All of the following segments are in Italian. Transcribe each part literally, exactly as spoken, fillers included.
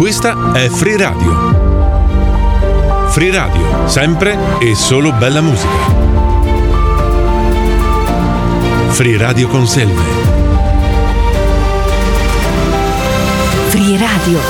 Questa è Free Radio. Free Radio, sempre e solo bella musica. Free Radio Conselve. Free Radio.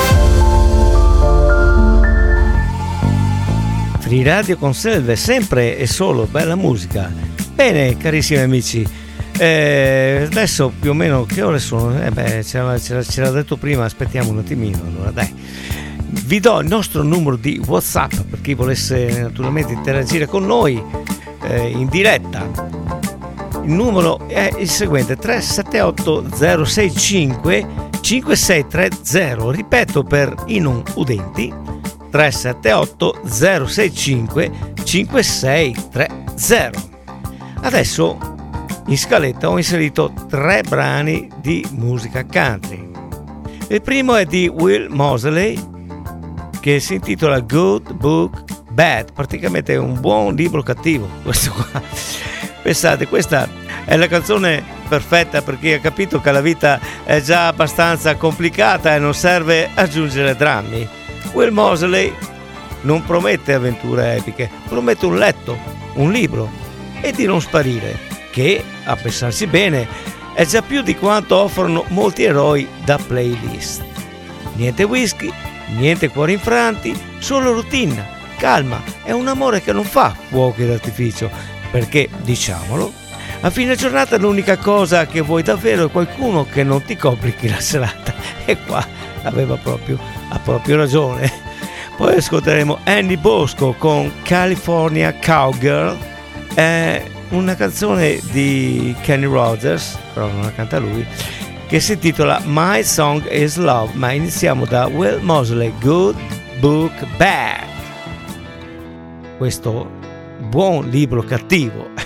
Free Radio Conselve, sempre e solo bella musica. Bene, carissimi amici, eh, adesso più o meno che ore sono? Eh beh, ce l'ha detto prima, aspettiamo un attimino, allora dai. Vi do il nostro numero di WhatsApp per chi volesse naturalmente interagire con noi eh, in diretta. Il numero è il seguente: tre sette otto zero sei cinque cinque sei tre zero. Ripeto per i non udenti: tre sette otto zero sei cinque cinque sei tre zero. Adesso in scaletta ho inserito tre brani di musica country. Il primo è di Will Moseley, che si intitola Good Book Bad, praticamente è un buon libro cattivo questo qua. Pensate, questa è la canzone perfetta per chi ha capito che la vita è già abbastanza complicata e non serve aggiungere drammi. Will Moseley non promette avventure epiche, promette un letto, un libro e di non sparire, che, a pensarci bene, è già più di quanto offrono molti eroi da playlist. Niente whisky, niente cuori infranti, solo routine, calma e un amore che non fa fuochi d'artificio, perché, diciamolo, a fine giornata l'unica cosa che vuoi davvero è qualcuno che non ti complichi la serata. E qua aveva proprio, ha proprio ragione. Poi ascolteremo Annie Bosco con California Cowgirl, è una canzone di Kenny Rogers, però non la canta lui, che si intitola My Song is Love, ma iniziamo da Will Moseley, Good Book Bad. Questo buon libro cattivo